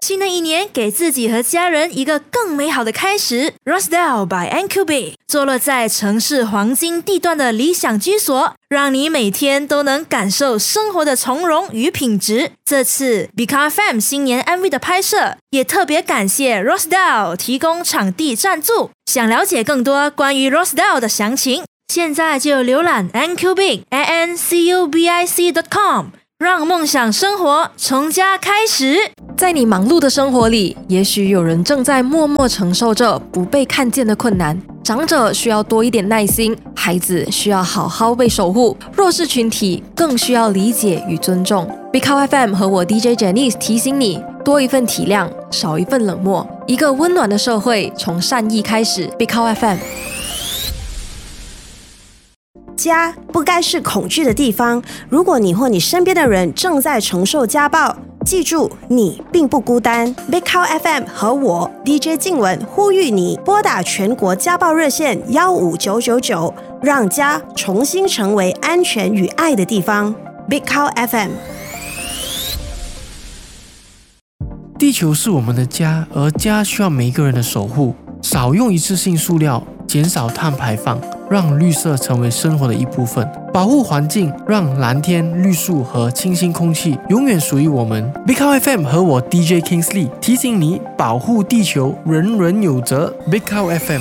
新的一年，给自己和家人一个更美好的开始。Rosedale by NQB 坐落在城市黄金地段的理想居所，让你每天都能感受生活的从容与品质。这次 Bika FM 新年 MV 的拍摄，也特别感谢 Rosedale 提供场地赞助。想了解更多关于 Rosedale 的详情，现在就浏览 NQBIC.com， 让梦想生活从家开始。 在你忙碌的生活里，也许有人正在默默承受着不被看见的困难。长者需要多一点耐心，孩子需要好好被守护，弱势群体更需要理解与尊重。Bika FM 和我 DJ Janice 提醒你，多一份体谅，少一份冷漠。一个温暖的社会从善意开始。Bika FM。 家不该是恐惧的地方。如果你或你身边的人正在承受家暴，记住，你并不孤单。Bika FM 和我 DJ 静雯呼吁你拨打全国家暴热线15999，让家重新成为安全与爱的地方。Bika FM。 地球是我们的家，而家需要每一个人的守护。少用一次性塑料，减少碳排放，让绿色成为生活的一部分。保护环境，让蓝天、绿树和清新空气永远属于我们。Bika FM 和我 DJ Kingsley 提醒你，保护地球，人人有责。Bika FM。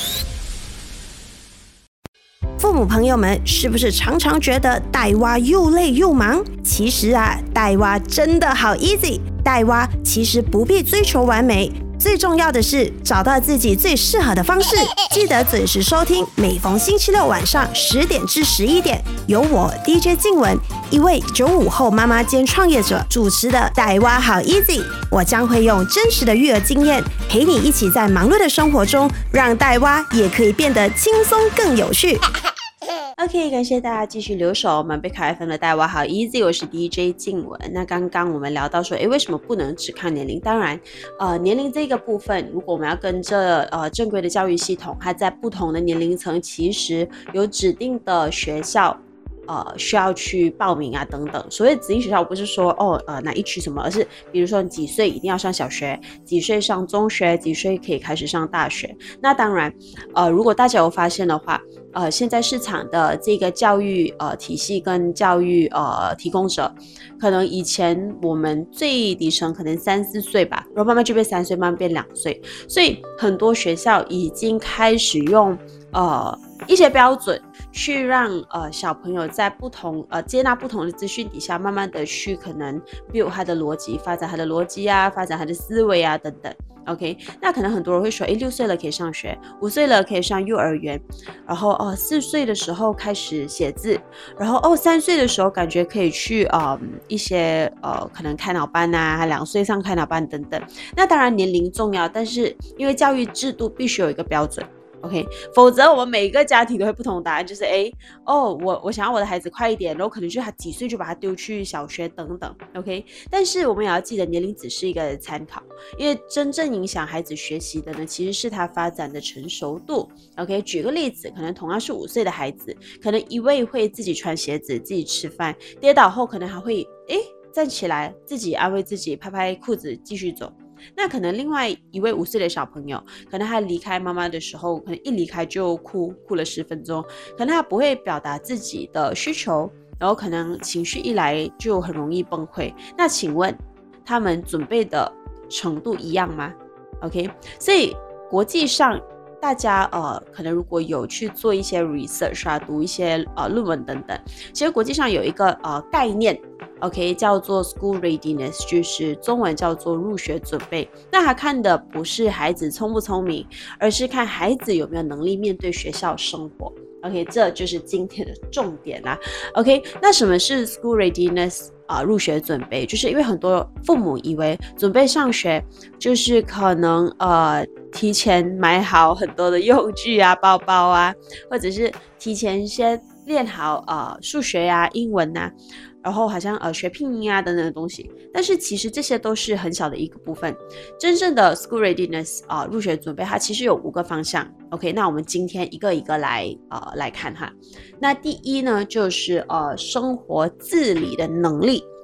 父母朋友们，是不是常常觉得带娃又累又忙？其实带娃真的好 easy。带娃其实不必追求完美，最重要的是找到自己最适合的方式。记得准时收听，每逢星期六晚上10点至11点，由我 DJ 静雯，一位95后妈妈兼创业者主持的带娃好 easy。我将会用真实的育儿经验，陪你一起在忙碌的生活中，让带娃也可以变得轻松更有趣。OK， 感谢大家继续留守我们Bika FM的带娃好 easy， 我是 DJ 静雯。那刚刚我们聊到说，为什么不能只看年龄？当然，年龄这个部分，如果我们要跟着正规的教育系统，它在不同的年龄层，其实有指定的学校。需要去报名啊等等。所谓指定学校，我不是说哪一区什么，而是比如说你几岁一定要上小学，几岁上中学，几岁可以开始上大学。那当然，如果大家有发现的话，现在市场的这个教育体系跟教育提供者，可能以前我们最底层可能3、4岁吧，然后慢慢就变3岁，慢慢变2岁，所以很多学校已经开始用一些标准去让小朋友在不同接纳不同的资讯底下，慢慢的去可能 build 他的逻辑，发展他的逻辑啊，发展他的思维啊等等。OK， 那可能很多人会说，6岁了可以上学，5岁了可以上幼儿园，然后4岁的时候开始写字，然后3岁的时候感觉可以去一些可能开脑班啊，2岁上开脑班等等。那当然年龄重要，但是因为教育制度必须有一个标准。OK， 否则我们每一个家庭都会不同答案，就是我想要我的孩子快一点，然后可能就他几岁就把他丢去小学等等。OK， 但是我们也要记得年龄只是一个参考，因为真正影响孩子学习的呢，其实是他发展的成熟度。OK， 举个例子，可能同样是5岁的孩子，可能一位会自己穿鞋子，自己吃饭，跌倒后可能还会站起来，自己安慰自己，拍拍裤子继续走。那可能另外一位5岁的小朋友，可能他离开妈妈的时候，可能一离开就哭了10分钟，可能他不会表达自己的需求，然后可能情绪一来就很容易崩溃。那请问他们准备的程度一样吗？ OK， 所以国际上大家可能如果有去做一些 research 啊，读一些论文等等，其实国际上有一个概念，OK， 叫做 school readiness， 就是中文叫做入学准备。那他看的不是孩子聪不聪明，而是看孩子有没有能力面对学校生活。OK， 这就是今天的重点啦。OK， 那什么是 school readiness？入学准备，就是因为很多父母以为准备上学就是可能提前买好很多的用具啊、包包啊，或者是提前先练好数学啊、英文啊，然后好像学拼音啊等等的东西。但是其实这些都是很小的一个部分，真正的 school readiness 入学准备它其实有5个方向。OK， 那我们今天一个一个来看哈。那第一呢，就是生活自理的能力。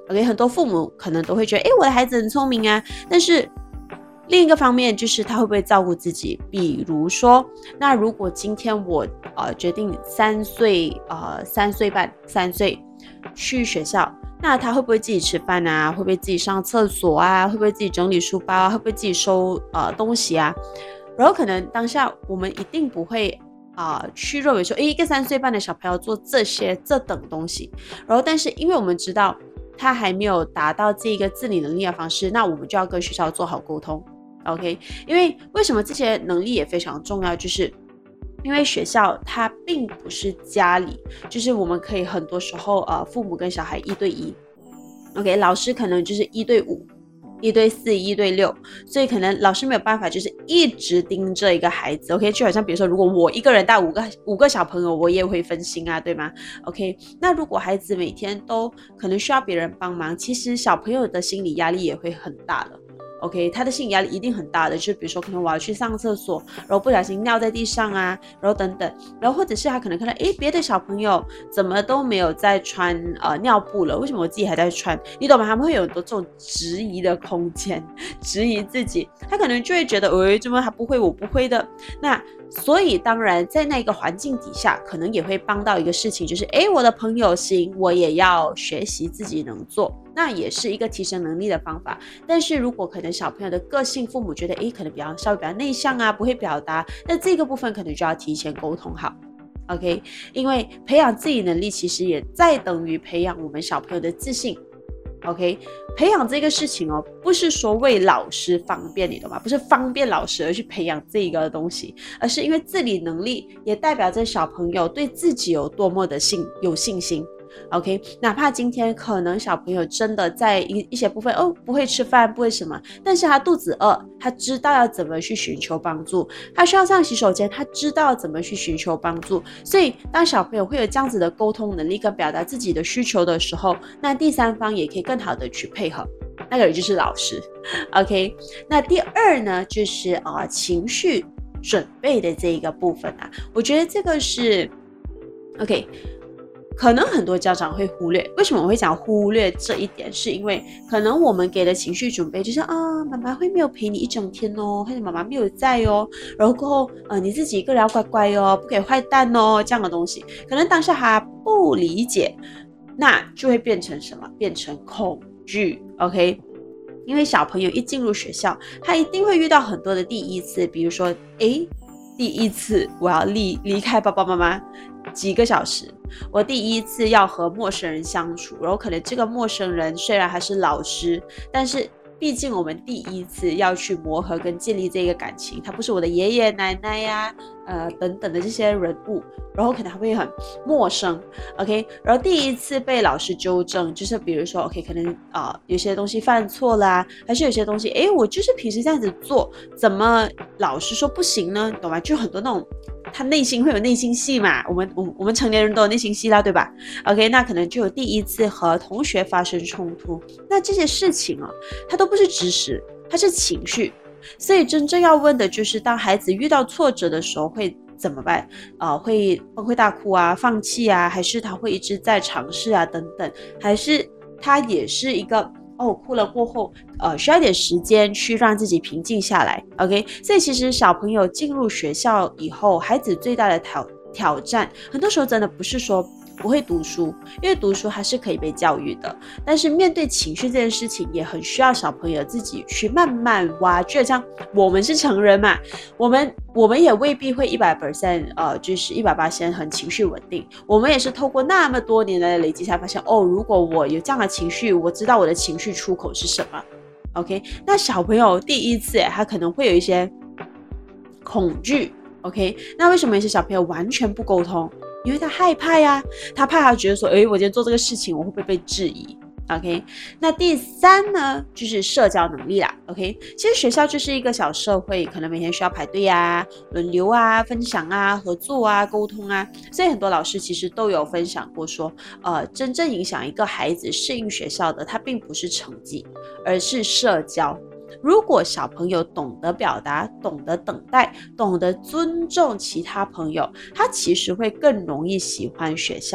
OK， 很多父母可能都会觉得，我的孩子很聪明啊，但是另一个方面就是他会不会照顾自己？比如说，那如果今天我决定3岁去学校，那他会不会自己吃饭啊？会不会自己上厕所啊？会不会自己整理书包啊？会不会自己收东西啊？然后可能当下我们一定不会去认为说，一个3岁半的小朋友做这等东西，然后但是因为我们知道他还没有达到这个自理能力的方式，那我们就要跟学校做好沟通。OK， 因为为什么这些能力也非常重要，就是因为学校它并不是家里，就是我们可以很多时候父母跟小孩1对1 ，OK， 老师可能就是1对5、1对4、1对6，所以可能老师没有办法就是一直盯着一个孩子 ，OK， 就好像比如说如果我一个人带五个小朋友，我也会分心啊，对吗 ？OK， 那如果孩子每天都可能需要别人帮忙，其实小朋友的心理压力也会很大的。OK， 他的心理压力一定很大的，就是比如说可能我要去上厕所，然后不小心尿在地上啊，然后等等，然后或者是他可能看到别的小朋友怎么都没有在穿尿布了，为什么我自己还在穿？你懂吗？他们会有很多这种质疑的空间，质疑自己，他可能就会觉得，怎么他不会，我不会的。那所以当然在那个环境底下，可能也会帮到一个事情，就是我的朋友行，我也要学习自己能做。那也是一个提升能力的方法，但是如果可能小朋友的个性，父母觉得可能稍微比较内向啊，不会表达，那这个部分可能就要提前沟通好 ，OK， 因为培养自己能力其实也在等于培养我们小朋友的自信 ，OK， 培养这个事情不是说为老师方便，你懂吗？不是方便老师而去培养这个东西，而是因为自理能力也代表着小朋友对自己有多么的有信心。OK， 哪怕今天可能小朋友真的在一些部分不会吃饭，不会什么，但是他肚子饿，他知道要怎么去寻求帮助，他需要上洗手间，他知道怎么去寻求帮助。所以当小朋友会有这样子的沟通能力跟表达自己的需求的时候，那第三方也可以更好的去配合，那个人就是老师 OK。 那第二呢，就是情绪准备的这一个部分我觉得这个是 OK，可能很多家长会忽略，为什么我会讲忽略这一点，是因为可能我们给的情绪准备就是妈妈会没有陪你一整天或者妈妈没有在然后过后你自己一个人要乖乖不可以坏蛋这样的东西，可能当下他不理解，那就会变成什么？变成恐惧 OK。因为小朋友一进入学校，他一定会遇到很多的第一次，比如说第一次我要离开爸爸妈妈几个小时，我第一次要和陌生人相处，然后可能这个陌生人虽然还是老师，但是毕竟我们第一次要去磨合跟建立这个感情，他不是我的爷爷奶奶呀等等的这些人物，然后可能还会很陌生 OK， 然后第一次被老师纠正，就是比如说 OK， 可能有些东西犯错啦，还是有些东西我就是平时这样子做，怎么老师说不行呢？懂吗？就很多那种他内心会有内心戏嘛，我们成年人都有内心戏啦，对吧 OK， 那可能就有第一次和同学发生冲突，那这些事情它都不是知识，它是情绪，所以真正要问的就是当孩子遇到挫折的时候会怎么办会崩溃大哭啊，放弃啊，还是他会一直在尝试啊等等，还是他也是一个哭了过后需要一点时间去让自己平静下来 OK。 所以其实小朋友进入学校以后，孩子最大的挑战很多时候真的不是说不会读书，因为读书还是可以被教育的，但是面对情绪这件事情也很需要小朋友自己去慢慢挖掘，像我们是成人嘛，我们也未必会100% 就是100% 很情绪稳定，我们也是透过那么多年来的累积才发现如果我有这样的情绪，我知道我的情绪出口是什么 OK。 那小朋友第一次他可能会有一些恐惧 OK， 那为什么有些小朋友完全不沟通？因为他害怕呀，他怕他觉得说我今天做这个事情我会不会被质疑 OK。 那第三呢，就是社交能力啦 OK。 其实学校就是一个小社会，可能每天需要排队啊，轮流啊，分享啊，合作啊，沟通啊，所以很多老师其实都有分享过说真正影响一个孩子适应学校的，它并不是成绩，而是社交。如果小朋友懂得表达，懂得等待，懂得尊重其他朋友，他其实会更容易喜欢学校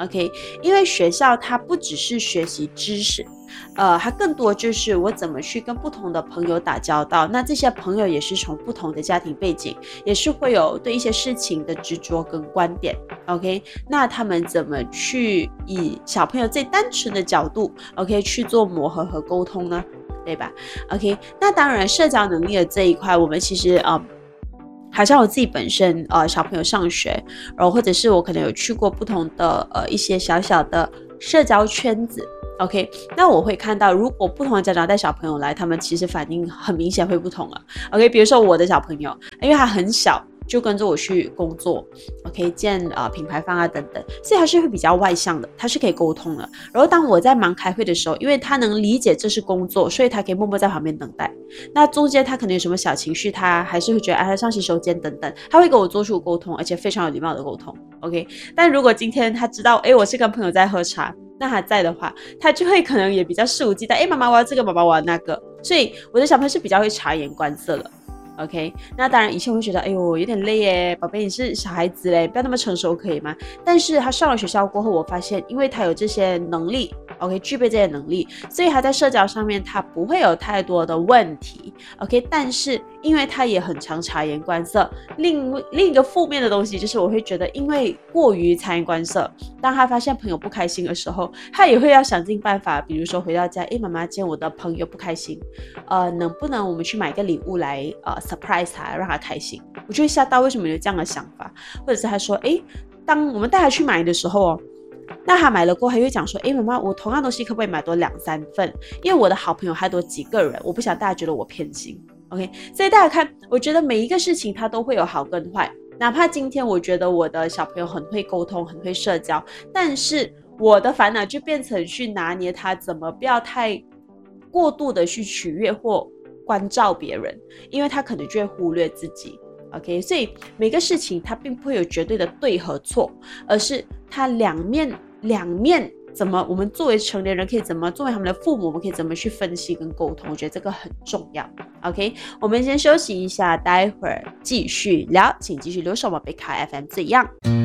OK， 因为学校它不只是学习知识，它更多就是我怎么去跟不同的朋友打交道。那这些朋友也是从不同的家庭背景，也是会有对一些事情的执着跟观点。OK， 那他们怎么去以小朋友最单纯的角度 ，OK 去做磨合和沟通呢？对吧 ？OK， 那当然社交能力的这一块，我们其实好像我自己本身小朋友上学，然后或者是我可能有去过不同的一些小小的社交圈子 ，OK， 那我会看到如果不同的家长带小朋友来，他们其实反应很明显会不同了 ，OK， 比如说我的小朋友，因为他很小。就跟着我去工作 ，OK， 见品牌方啊等等，所以他是会比较外向的，他是可以沟通的。然后当我在忙开会的时候，因为他能理解这是工作，所以他可以默默在旁边等待。那中间他可能有什么小情绪，他还是会觉得他上洗手间等等，他会跟我做出沟通，而且非常有礼貌的沟通 ，OK。但如果今天他知道，我是跟朋友在喝茶，那他在的话，他就会可能也比较肆无忌惮，妈妈我要这个，爸爸我要那个，所以我的小朋友是比较会察言观色的。OK， 那当然以前我会觉得，有点累耶，宝贝你是小孩子嘞，不要那么成熟可以吗？但是他上了学校过后，我发现，因为他有这些能力 ，OK， 具备这些能力，所以他在社交上面他不会有太多的问题 ，OK。但是因为他也很常察言观色，另一个负面的东西就是我会觉得，因为过于察言观色，当他发现朋友不开心的时候，他也会要想尽办法，比如说回到家，妈妈今天我的朋友不开心，能不能我们去买个礼物来surprise 他，让他开心？我就会吓到，为什么有这样的想法？或者是他说，当我们带他去买的时候那他买了过后，他会讲说，妈妈，我同样东西可不可以买多2-3份？因为我的好朋友还多几个人，我不想大家觉得我偏心。OK， 所以大家看，我觉得每一个事情它都会有好跟坏。哪怕今天我觉得我的小朋友很会沟通，很会社交，但是我的烦恼就变成去拿捏他怎么不要太过度的去取悦或关照别人，因为他可能就会忽略自己。OK， 所以每个事情它并不会有绝对的对和错，而是它两面怎么我们作为成年人可以怎么作为他们的父母，我们可以怎么去分析跟沟通，我觉得这个很重要。OK， 我们先休息一下，待会儿继续聊，请继续留守我们贝卡 FM 这样。